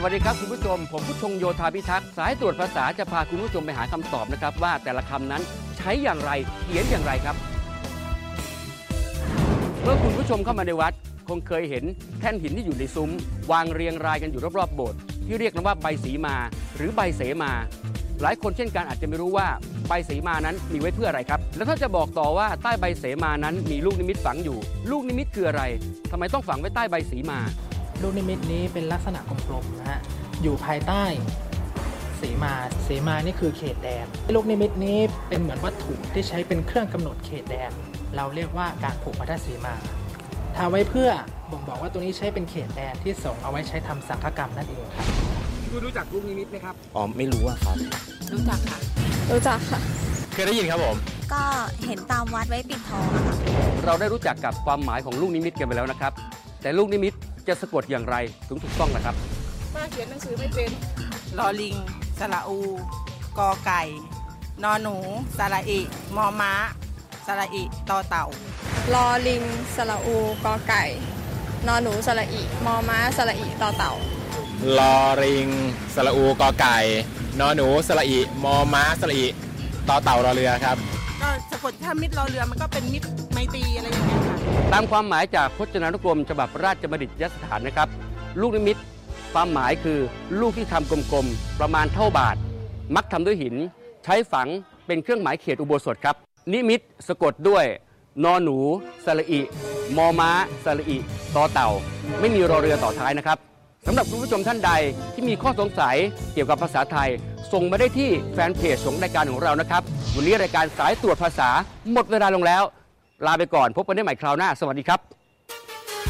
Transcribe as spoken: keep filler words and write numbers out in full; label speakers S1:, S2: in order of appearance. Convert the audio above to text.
S1: วัสดีครับคุณผู้ชมผมผู้ชงโยธาพิทักษ์สายตรวจภาษาจะพาคุณผู้ชมไปหาคำตอบนะครับว่าแต่ละคำนั้นใช้อย่างไรเขียนอย่างไรครับเมื่อคุณผู้ชมเข้ามาในวัดคงเคยเห็นแท่นหินที่อยู่ในซุ้มวางเรียงรายกันอยู่รอบๆโบสถ์ที่เรียกกันว่าใบสีมาหรือใบเสมาหลายคนเช่นกันอาจจะไม่รู้ว่าใบเสมานั้นมีไว้เพื่ออะไรครับแล้วถ้าจะบอกต่อว่าใต้ใบเสมานั้นมีลูกนิมิตฝังอยู่ลูกนิมิตคืออะไรทำไมต้องฝังไว้ใต้ใบสีมา
S2: ลูกนิมิตนี้เป็นลักษณะกลมๆนะฮะอยู่ภายใต้เสมาเสมานี่คือเขตแดนลูกนิมิตนี้เป็นเหมือนวัตถุที่ใช้เป็นเครื่องกำหนดเขตแดนเราเรียกว่าการผูกพันธเสมาทำไว้เพื่อบ่งบอกว่าตัวนี้ใช้เป็นเขตแดนที่ส่งเอาไว้ใช้ทำสังฆกรรมนั่นเองครับ
S3: คุณรู้จักลูกนิมิตไหมครับ
S4: อ๋อไม่รู้อะครับ
S5: รู้จักค่ะ
S6: รู้จักค่ะ
S4: เคยได้ยินครับผม
S6: ก็เห็นตามวัดไว้ปิดทองอะค่ะ
S1: เราได้รู้จักกับความหมายของลูกนิมิตกันไปแล้วนะครับแต่ลูกนิมิตจะสะกดอย่างไรถึงถูกต้องนะครับ
S5: ป้าเขียนหนังสือไม่เป็นลอลิงสระอูกอไก่นอหนูสระอิมอม้าสระอิตอเต่า
S6: ลอลิงสระอูกอไก่นอหนูสระอิมอม้าสระอิตอเต่า
S4: ลอลิงสระอูกอไก่นอหนูสระอิมอม้าสระอิตอเต่ารอเรือครับ
S5: ก็สะกดถ้ามิตรรอเรือมันก็เป็นมิตรไมตรีอะไรอย่างเงี้ยค่ะ
S1: ตามความหมายจากพจนานุกรมฉบับราชบัณฑิตยสถานนะครับลูกนิมิตความหมายคือลูกที่ทำกลมๆประมาณเท่าบาทมักทำด้วยหินใช้ฝังเป็นเครื่องหมายเขตอุโบสถครับนิมิตสะกดด้วยนอหนูสระอิมอม้าสระอิตอเต่าไม่มีรอเรือต่อท้ายนะครับสำหรับคุณผู้ชมท่านใดที่มีข้อสงสัยเกี่ยวกับภาษาไทยส่งมาได้ที่แฟนเพจของรายการของเรานะครับวันนี้รายการสายตรวจภาษาหมดเวลาลงแล้วลาไปก่อนพบกันได้ใหม่คราวหน้าสวัสดีครับ